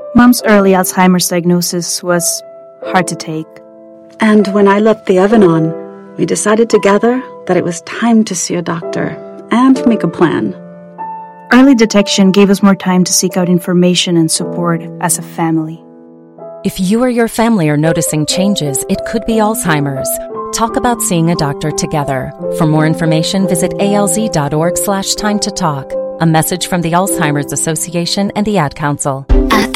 Mom's early Alzheimer's diagnosis was hard to take. And when I left the oven on, we decided together that it was time to see a doctor and make a plan. Early detection gave us more time to seek out information and support as a family. If you or your family are noticing changes, it could be Alzheimer's. Talk about seeing a doctor together. For more information, visit alz.org/time to talk. A message from the Alzheimer's Association and the Ad Council. At